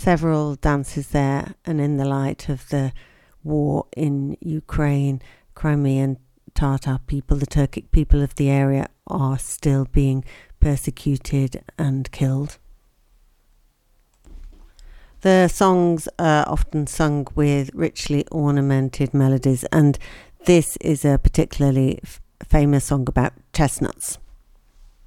several dances there, and in the light of the war in Ukraine, Crimean Tatar people, the Turkic people of the area, are still being persecuted and killed. The songs are often sung with richly ornamented melodies, and this is a particularly famous song about chestnuts.